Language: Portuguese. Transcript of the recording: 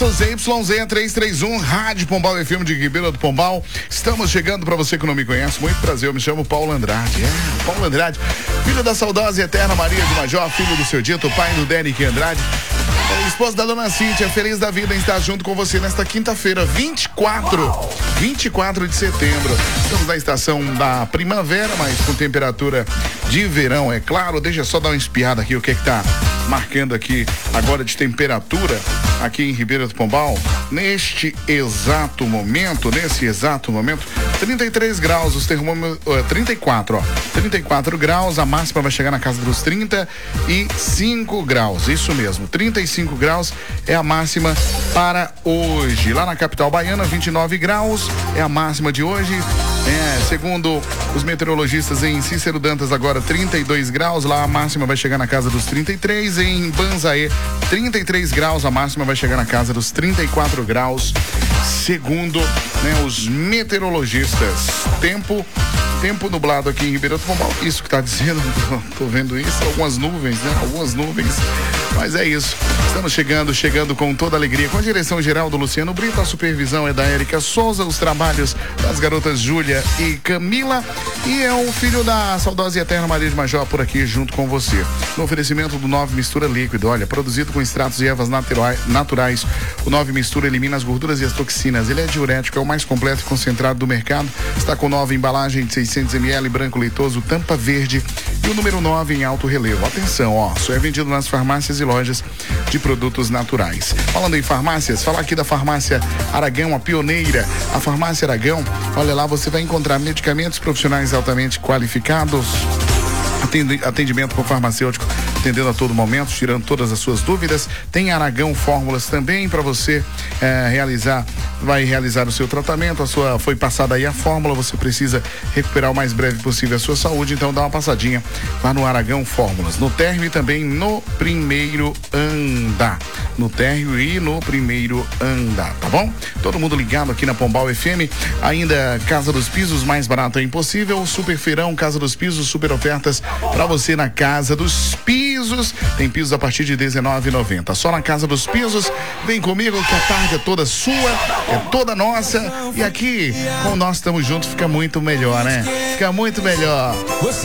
Contato ZYZ 331, Rádio Pombal FM de Ribeira do Pombal. Estamos chegando para você que não me conhece. Muito prazer, eu me chamo Paulo Andrade. Paulo Andrade, filho da saudosa e eterna Maria de Major, filho do seu Dito, pai do Derek Andrade. Esposa da dona Cíntia, feliz da vida em estar junto com você nesta quinta-feira, 24 de setembro. Estamos na estação da primavera, mas com temperatura de verão, é claro. Deixa eu só dar uma espiada aqui, o que é que tá marcando aqui agora de temperatura aqui em Ribeira do Pombal. Nesse exato momento, 33 graus, os termômetros, 34 graus, a máxima vai chegar na casa dos 35 graus, isso mesmo, 35 graus é a máxima para hoje. Lá na capital baiana, 29 graus é a máxima de hoje. Segundo os meteorologistas, em Cícero Dantas agora 32 graus, lá a máxima vai chegar na casa dos 33, em Banzaê 33 graus, a máxima vai chegar na casa dos 34 graus, segundo os meteorologistas. Tempo nublado aqui em Ribeirão do Pombal, isso que tá dizendo, tô vendo isso, algumas nuvens, mas é isso, estamos chegando com toda alegria, com a direção geral do Luciano Brito, a supervisão é da Érica Souza, os trabalhos das garotas Júlia e Camila, e é o filho da saudosa e eterna Maria de Major por aqui junto com você, no oferecimento do 9 Mistura Líquido. Olha, produzido com extratos e ervas naturais, o 9 Mistura elimina as gorduras e as toxinas, ele é diurético, é o mais completo e concentrado do mercado, está com nova embalagem de 600 ml, branco leitoso, tampa verde e o número 9 em alto relevo. Atenção, só é vendido nas farmácias e lojas de produtos naturais. Falando em farmácias, falar aqui da farmácia Aragão, a pioneira, a farmácia Aragão. Olha lá, você vai encontrar medicamentos profissionais altamente qualificados, atendimento com farmacêutico, atendendo a todo momento, tirando todas as suas dúvidas. Tem Aragão Fórmulas também para você vai realizar o seu tratamento, foi passada aí a fórmula, você precisa recuperar o mais breve possível a sua saúde, então dá uma passadinha lá no Aragão Fórmulas, no térreo e também no primeiro andar, tá bom? Todo mundo ligado aqui na Pombal FM, ainda Casa dos Pisos, mais barato é impossível, super feirão, Casa dos Pisos, super ofertas para você na Casa dos Pisos, tem pisos a partir de R$19,90, só na Casa dos Pisos. Vem comigo que a tarde é toda sua, é toda nossa, e aqui com nós estamos juntos fica muito melhor, né? Fica muito melhor.